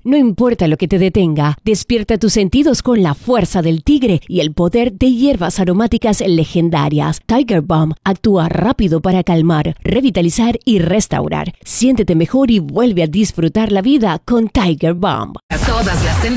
No importa lo que te detenga, despierta tus sentidos con la fuerza del tigre y el poder de hierbas aromáticas legendarias. Tiger Balm actúa rápido para calmar, revitalizar y restaurar. Siéntete mejor y vuelve a disfrutar la vida con Tiger Balm. Todas las tendencias.